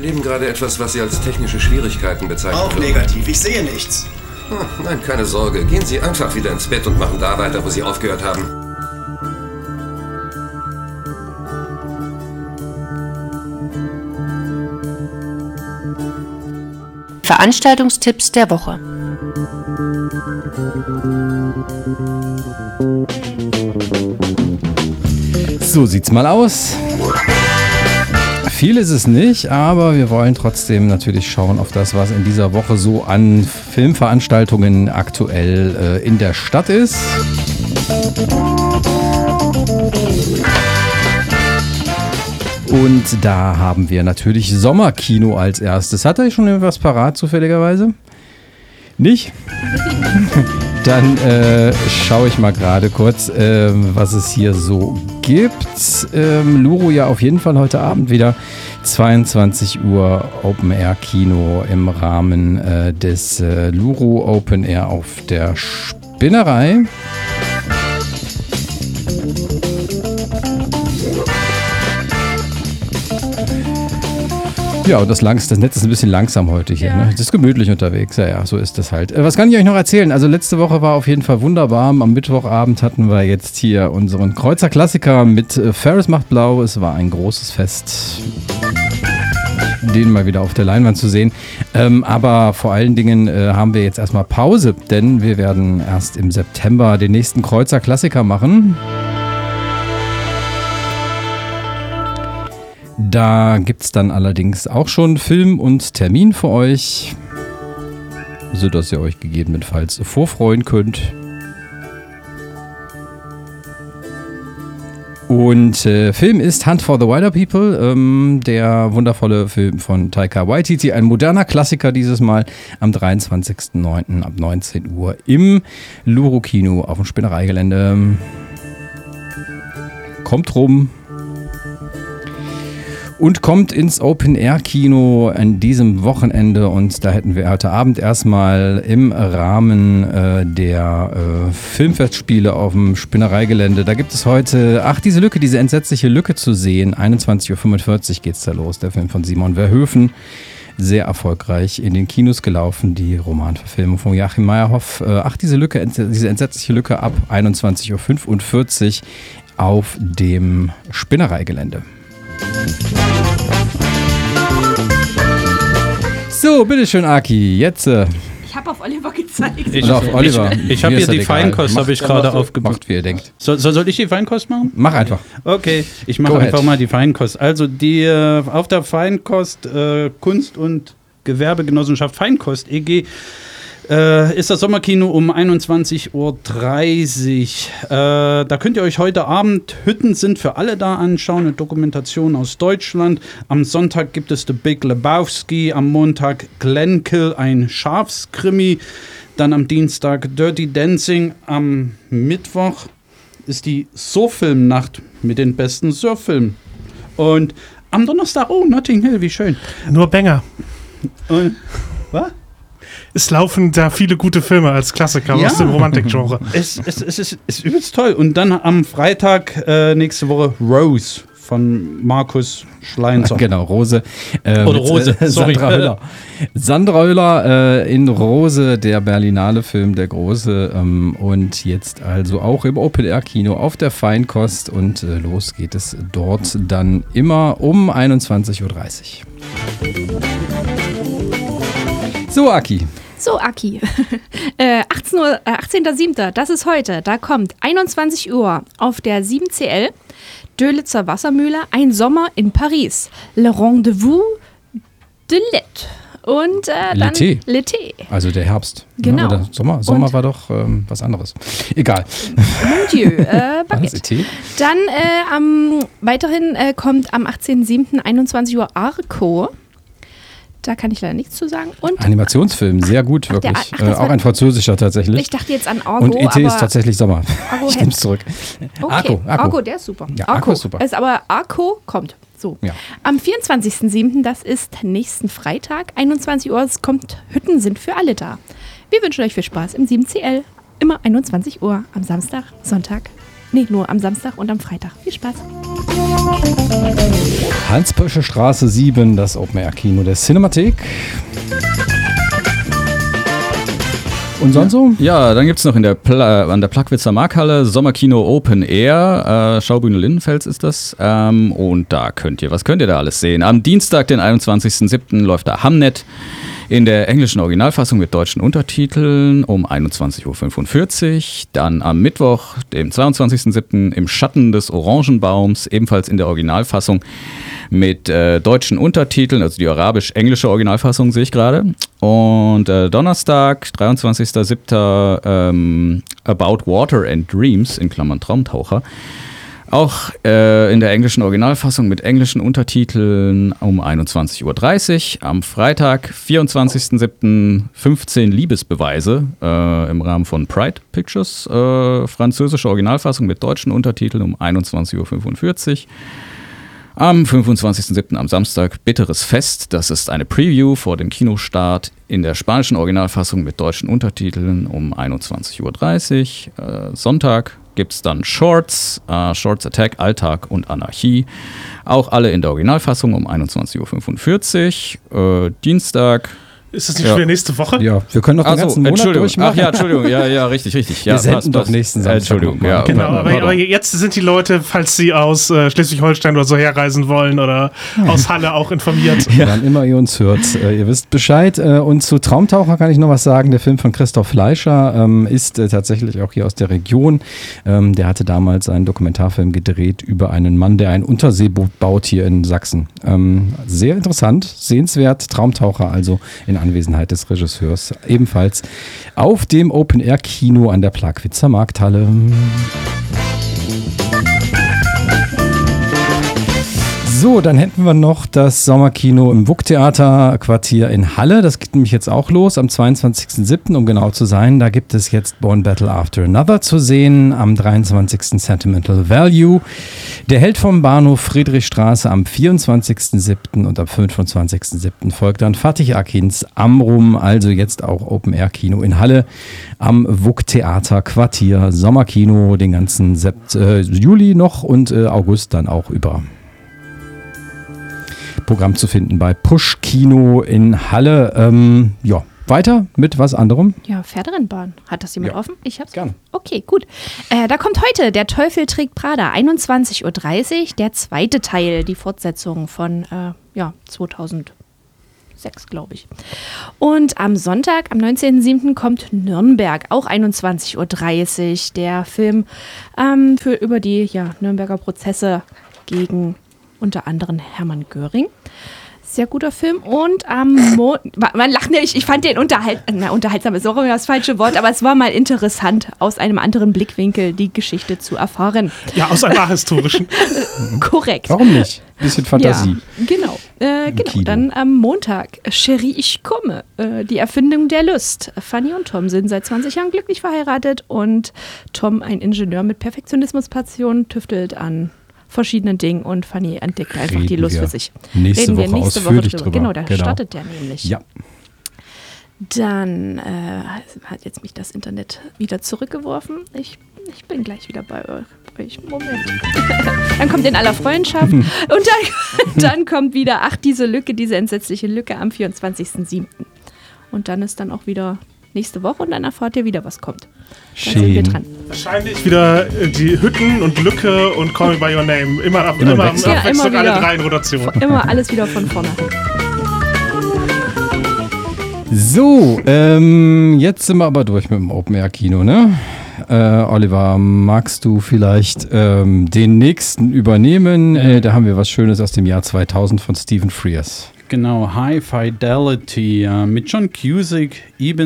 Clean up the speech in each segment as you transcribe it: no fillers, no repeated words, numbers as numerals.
erleben gerade etwas, was Sie als technische Schwierigkeiten bezeichnen. Auch negativ, ich sehe nichts. Nein, keine Sorge. Gehen Sie einfach wieder ins Bett und machen da weiter, wo Sie aufgehört haben. Veranstaltungstipps der Woche. So sieht's mal aus. Viel ist es nicht, aber wir wollen trotzdem natürlich schauen auf das, was in dieser Woche so an Filmveranstaltungen aktuell in der Stadt ist. Und da haben wir natürlich Sommerkino als erstes. Hat er schon irgendwas parat, zufälligerweise? Nicht? Dann schaue ich mal gerade kurz, was es hier so gibt. Luro ja auf jeden Fall heute Abend wieder 22 Uhr Open Air Kino im Rahmen des Luro Open Air auf der Spinnerei. Ja, und das Netz ist ein bisschen langsam heute hier. Ja. Ne? Es ist gemütlich unterwegs. Ja, so ist das halt. Was kann ich euch noch erzählen? Also letzte Woche war auf jeden Fall wunderbar. Am Mittwochabend hatten wir jetzt hier unseren Kreuzer-Klassiker mit Ferris macht blau. Es war ein großes Fest, den mal wieder auf der Leinwand zu sehen. Aber vor allen Dingen haben wir jetzt erstmal Pause, denn wir werden erst im September den nächsten Kreuzer-Klassiker machen. Da gibt es dann allerdings auch schon Film und Termin für euch, sodass ihr euch gegebenenfalls vorfreuen könnt. Und Film ist Hunt for the Wilder People, der wundervolle Film von Taika Waititi, ein moderner Klassiker dieses Mal am 23.09. ab 19 Uhr im Luro Kino auf dem Spinnereigelände. Kommt rum. Und kommt ins Open-Air-Kino an diesem Wochenende. Und da hätten wir heute Abend erstmal im Rahmen der Filmfestspiele auf dem Spinnereigelände. Da gibt es heute, diese entsetzliche Lücke zu sehen. 21.45 Uhr geht's da los. Der Film von Simon Verhoeven. Sehr erfolgreich in den Kinos gelaufen. Die Romanverfilmung von Joachim Meyerhoff. Diese entsetzliche Lücke ab 21.45 Uhr auf dem Spinnereigelände. So, bitteschön, Aki, jetzt. Ich habe auf Oliver gezeigt. Ich habe hier die Feinkost, habe ich gerade aufgemacht. Macht, wie ihr denkt. Soll ich die Feinkost machen? Mach einfach. Okay, ich mache einfach mal die Feinkost. Also auf der Feinkost Kunst- und Gewerbegenossenschaft Feinkost EG ist das Sommerkino um 21.30 Uhr. Da könnt ihr euch heute Abend Hütten sind für alle da anschauen, eine Dokumentation aus Deutschland. Am Sonntag gibt es The Big Lebowski, am Montag Glenkill, ein Schafskrimi. Dann am Dienstag Dirty Dancing, am Mittwoch ist die Surffilmnacht mit den besten Surffilmen. Und am Donnerstag, Notting Hill, wie schön. Nur Banger. Und, was? Es laufen da viele gute Filme als Klassiker aus dem Romantik-Genre. Es ist übelst toll. Und dann am Freitag nächste Woche Rose von Markus Schleinzer. Genau, Rose. Oder Rose, sorry. Sandra Hüller in Rose, der Berlinale-Film, der große. Und jetzt also auch im Open-Air-Kino auf der Feinkost. Und los geht es dort dann immer um 21.30 Uhr. So, Aki. 18.07., das ist heute. Da kommt 21 Uhr auf der 7CL Dölitzer Wassermühle ein Sommer in Paris. Le Rendezvous de l'été. Und dann l'été. Also der Herbst. Genau. Oder Sommer war doch was anderes. Egal. Mon Dieu. Dann weiterhin kommt am 18.07. 21 Uhr Arco. Da kann ich leider nichts zu sagen. Und Animationsfilm, sehr gut, wirklich. Auch ein französischer tatsächlich. Ich dachte jetzt an Argo. Und E.T. ist tatsächlich Sommer. Ich nehme es zurück. Okay. Argo, der ist super. Ja, Arco ist super. Aber Arco kommt. So. Ja. Am 24.07., das ist nächsten Freitag, 21 Uhr, es kommt Hütten sind für alle da. Wir wünschen euch viel Spaß im 7CL. Immer 21 Uhr am Samstag, Sonntag. Nee, nur am Samstag und am Freitag. Viel Spaß. Hans-Pöschel-Straße 7, das Open-Air-Kino der Cinemathek. Und sonst so? Ja, dann gibt es noch an der Plagwitzer Markthalle Sommerkino Open Air. Schaubühne Lindenfels ist das. Und da könnt ihr da alles sehen? Am Dienstag, den 21.07. läuft da Hamnet in der englischen Originalfassung mit deutschen Untertiteln um 21.45 Uhr. Dann am Mittwoch, dem 22.07. im Schatten des Orangenbaums, ebenfalls in der Originalfassung mit deutschen Untertiteln, also die arabisch-englische Originalfassung sehe ich gerade. Und Donnerstag, 23.07. About Water and Dreams, in Klammern Traumtaucher. Auch in der englischen Originalfassung mit englischen Untertiteln um 21.30 Uhr. Am Freitag, 24.07. 15 Liebesbeweise im Rahmen von Pride Pictures. Französische Originalfassung mit deutschen Untertiteln um 21.45 Uhr. Am 25.07. am Samstag Bitteres Fest. Das ist eine Preview vor dem Kinostart in der spanischen Originalfassung mit deutschen Untertiteln um 21.30 Uhr. Sonntag gibt es dann Shorts, Shorts Attack, Alltag und Anarchie. Auch alle in der Originalfassung um 21.45 Uhr. Dienstag. Ist das nicht schon wieder nächste Woche? Ja, wir können doch den ganzen Monat durchmachen. Ach ja, Entschuldigung. Ja, richtig. Ja, wir senden doch nächsten Samstag. Entschuldigung. Ja, genau, aber jetzt sind die Leute, falls sie aus Schleswig-Holstein oder so herreisen wollen oder aus Halle auch informiert. Ja. Wann immer ihr uns hört, ihr wisst Bescheid. Und zu Traumtaucher kann ich noch was sagen. Der Film von Christoph Fleischer ist tatsächlich auch hier aus der Region. Der hatte damals einen Dokumentarfilm gedreht über einen Mann, der ein Unterseeboot baut hier in Sachsen. Sehr interessant, sehenswert. Traumtaucher also in Anwesenheit des Regisseurs. Ebenfalls auf dem Open-Air-Kino an der Plagwitzer Markthalle. So, dann hätten wir noch das Sommerkino im WUK-Theater-Quartier in Halle. Das geht nämlich jetzt auch los am 22.07., um genau zu sein. Da gibt es jetzt Born Battle After Another zu sehen. Am 23. Sentimental Value. Der Held vom Bahnhof Friedrichstraße am 24.07. und am 25.07. folgt dann Fatih Akins Amrum. Also jetzt auch Open-Air-Kino in Halle am WUK-Theater-Quartier. Sommerkino den ganzen Juli noch und August dann auch über. Programm zu finden bei Push Kino in Halle. Weiter mit was anderem? Ja, Pferderennbahn. Hat das jemand offen? Ich hab's. Gerne. Okay, gut. Da kommt heute Der Teufel trägt Prada, 21.30 Uhr, der zweite Teil, die Fortsetzung von 2006, glaube ich. Und am Sonntag, am 19.07. kommt Nürnberg, auch 21.30 Uhr, der Film über die Nürnberger Prozesse gegen unter anderem Hermann Göring. Sehr guter Film. Und man lacht nicht, ich fand den unterhaltsam ist auch immer das falsche Wort, aber es war mal interessant, aus einem anderen Blickwinkel die Geschichte zu erfahren. Ja, aus einem historischen. Korrekt. Warum nicht? Bisschen Fantasie. Ja, genau. Dann am Montag, Cherie, ich komme. Die Erfindung der Lust. Fanny und Tom sind seit 20 Jahren glücklich verheiratet und Tom, ein Ingenieur mit Perfektionismus-Passion, tüftelt an verschiedenen Dingen und Fanny entdeckt einfach die Lust für sich. Nächste Woche drüber. Genau, da startet der nämlich. Ja. Dann hat jetzt mich das Internet wieder zurückgeworfen. Ich bin gleich wieder bei euch. Moment. Dann kommt In aller Freundschaft. Und dann kommt wieder, diese entsetzliche Lücke am 24.07. Und dann ist dann auch wieder nächste Woche und dann erfahrt ihr wieder, was kommt. Dann sind wir dran. Wahrscheinlich wieder die Hütten und Lücke und Call Me By Your Name. Immer Abwechslung, alle 3 in Rotation. Immer alles wieder von vorne. So, jetzt sind wir aber durch mit dem Open-Air-Kino, ne? Oliver, magst du vielleicht den nächsten übernehmen? Da haben wir was Schönes aus dem Jahr 2000 von Stephen Frears. Genau, High Fidelity mit John Cusack,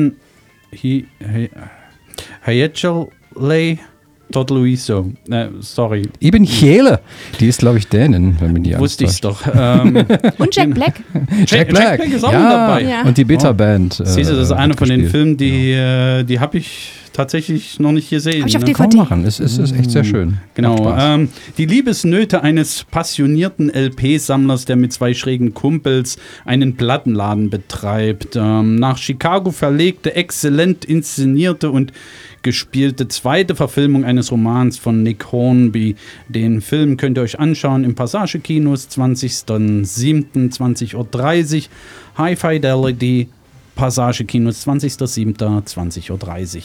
Hayechale Todd Luiso. Sorry. Eben Chele. Die ist, glaube ich, Dänin, wenn mir die wusste ich doch. Und Jack Black. Jack Black ist auch dabei. Ja. Und die Beta-Band. Siehst du, das ist einer von den Filmen, die habe ich tatsächlich noch nicht gesehen. Hab ich auf ne? DVD. Kann man machen. Es ist echt sehr schön. Genau. Macht Spaß. Die Liebesnöte eines passionierten LP-Sammlers, der mit 2 schrägen Kumpels einen Plattenladen betreibt. Nach Chicago verlegte, exzellent inszenierte und gespielte zweite Verfilmung eines Romans von Nick Hornby. Den Film könnt ihr euch anschauen im Passage-Kinos, 20.07. 20.30 Uhr. High Fidelity, Passage-Kinos, 20.07. 20.30 Uhr.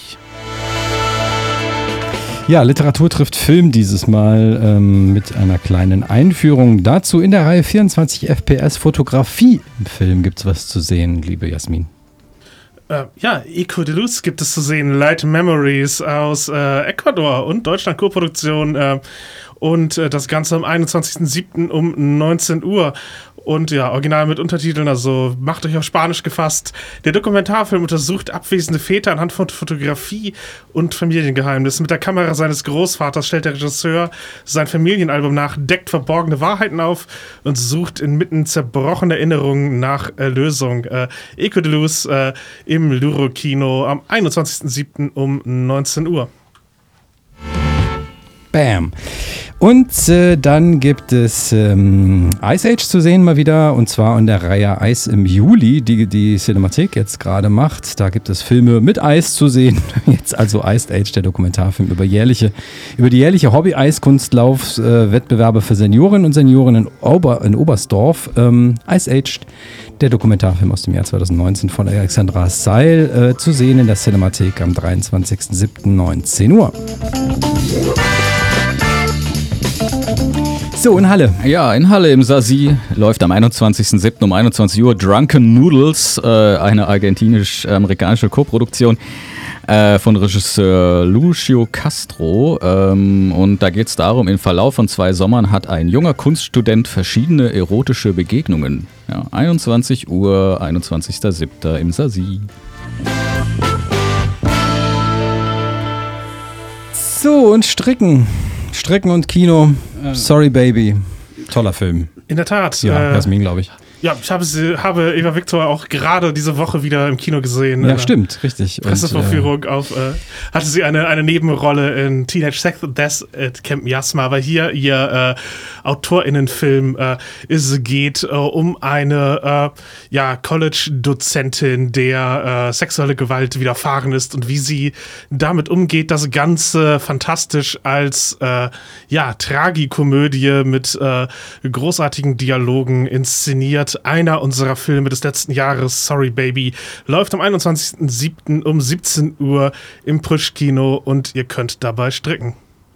Ja, Literatur trifft Film dieses Mal mit einer kleinen Einführung. Dazu in der Reihe 24 FPS Fotografie. Im Film gibt es was zu sehen, liebe Jasmin. Ja, Eco de Luz gibt es zu sehen. Light Memories aus Ecuador und Deutschland Koproduktion. Und das Ganze am 21.07. um 19 Uhr. Und ja, original mit Untertiteln, also macht euch auf Spanisch gefasst. Der Dokumentarfilm untersucht abwesende Väter anhand von Fotografie und Familiengeheimnissen. Mit der Kamera seines Großvaters stellt der Regisseur sein Familienalbum nach, deckt verborgene Wahrheiten auf und sucht inmitten zerbrochener Erinnerungen nach Erlösung. Eco de Luz im Luro-Kino am 21.07. um 19 Uhr. Bam. Und dann gibt es Ice Age zu sehen mal wieder, und zwar in der Reihe Eis im Juli, die Cinemathek jetzt gerade macht. Da gibt es Filme mit Eis zu sehen. Jetzt also Ice Age, der Dokumentarfilm über die jährliche Hobby-Eiskunstlauf-Wettbewerbe für Seniorinnen und Senioren in Oberstdorf. Ice Age, der Dokumentarfilm aus dem Jahr 2019 von Alexandra Seil, zu sehen in der Cinemathek am 23.07. 19 Uhr. So, in Halle. Ja, in Halle im Sasi läuft am 21.07. um 21 Uhr Drunken Noodles, eine argentinisch-amerikanische Koproduktion von Regisseur Lucio Castro. Und da geht es darum, im Verlauf von 2 Sommern hat ein junger Kunststudent verschiedene erotische Begegnungen. Ja, 21 Uhr, 21.07. im Sasi. So, und Stricken und Kino. Sorry, Baby. Toller Film. In der Tat. Ja, Jasmin, glaube ich. Ja, ich habe Eva Victor auch gerade diese Woche wieder im Kino gesehen. Ja, stimmt, richtig. Pressevorführung hatte sie eine Nebenrolle in Teenage Sex Death at Camp Miasma, aber hier ihr AutorInnenfilm geht um eine College-Dozentin, der sexuelle Gewalt widerfahren ist und wie sie damit umgeht. Das Ganze fantastisch als Tragikomödie mit großartigen Dialogen inszeniert. Einer unserer Filme des letzten Jahres, Sorry Baby, läuft am 21.07. um 17 Uhr im Push-Kino und ihr könnt dabei stricken.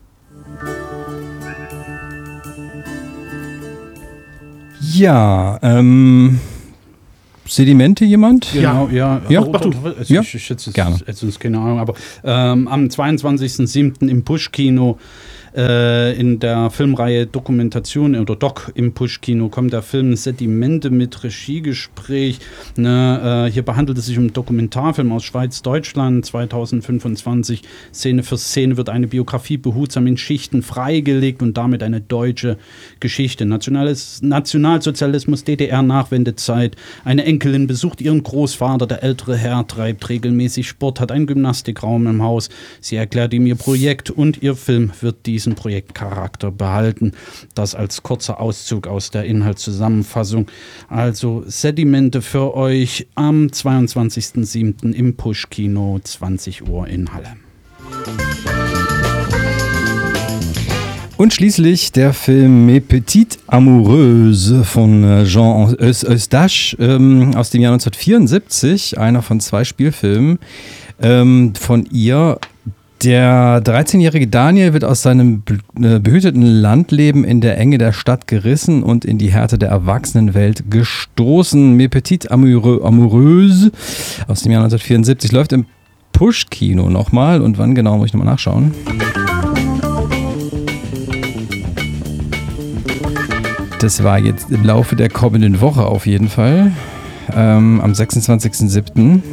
Ja, Sedimente jemand? Genau, ja. Mach du. Ich schätze es keine Ahnung, aber am 22.07. im Push-Kino in der Filmreihe Dokumentation oder Doc im Push-Kino kommt der Film Sedimente mit Regiegespräch. Hier behandelt es sich um einen Dokumentarfilm aus Schweiz-Deutschland 2025. Szene für Szene wird eine Biografie behutsam in Schichten freigelegt und damit eine deutsche Geschichte. Nationalsozialismus, DDR-Nachwendezeit. Eine Enkelin besucht ihren Großvater. Der ältere Herr treibt regelmäßig Sport, hat einen Gymnastikraum im Haus. Sie erklärt ihm ihr Projekt und ihr Film wird diesen Projektcharakter behalten. Das als kurzer Auszug aus der Inhaltszusammenfassung. Also Sedimente für euch am 22.07. im Push-Kino, 20 Uhr in Halle. Und schließlich der Film Mes Petites Amoureuses von Jean Eustache aus dem Jahr 1974, einer von 2 Spielfilmen von ihr. Der 13-jährige Daniel wird aus seinem behüteten Landleben in der Enge der Stadt gerissen und in die Härte der Erwachsenenwelt gestoßen. Mes Petites Amoureuses aus dem Jahr 1974 läuft im Push-Kino nochmal. Und wann genau, muss ich nochmal nachschauen. Das war jetzt im Laufe der kommenden Woche auf jeden Fall. Am 26.07.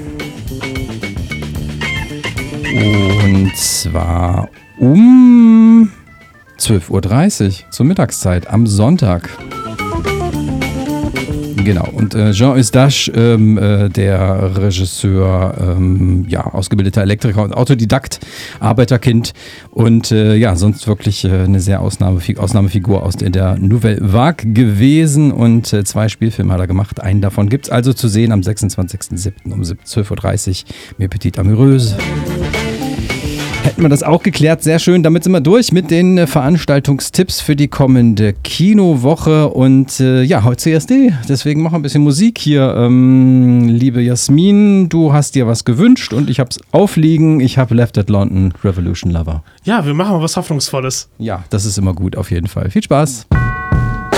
Und zwar um 12.30 Uhr zur Mittagszeit am Sonntag. Genau, und Jean Eustache, der Regisseur, ausgebildeter Elektriker und Autodidakt, Arbeiterkind und sonst wirklich eine sehr Ausnahmefigur aus der Nouvelle Vague gewesen und 2 Spielfilme hat er gemacht. Einen davon gibt es also zu sehen am 26.07. um 12.30 Uhr, Mes Petites Amoureuses. Hätten wir das auch geklärt, sehr schön. Damit sind wir durch mit den Veranstaltungstipps für die kommende Kinowoche. Und heute CSD, deswegen machen wir ein bisschen Musik hier. Liebe Jasmin, du hast dir was gewünscht und ich habe es aufliegen. Ich habe Left at London, Revolution Lover. Ja, wir machen mal was Hoffnungsvolles. Ja, das ist immer gut, auf jeden Fall. Viel Spaß.